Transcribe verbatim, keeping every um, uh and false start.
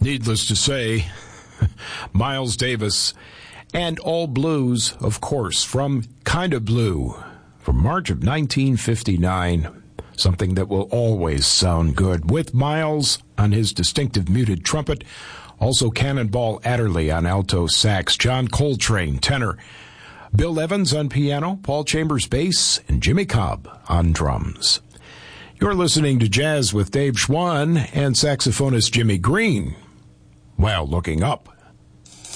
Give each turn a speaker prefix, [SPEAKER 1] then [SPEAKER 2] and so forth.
[SPEAKER 1] Needless to say, Miles Davis and All Blues, of course, from Kinda Blue, from March of nineteen fifty-nine. Something that will always sound good, with Miles on his distinctive muted trumpet, also Cannonball Adderley on alto sax, John Coltrane tenor, Bill Evans on piano, Paul Chambers bass, and Jimmy Cobb on drums. You're listening to Jazz with Dave Schwann and saxophonist Jimmy Green, while looking up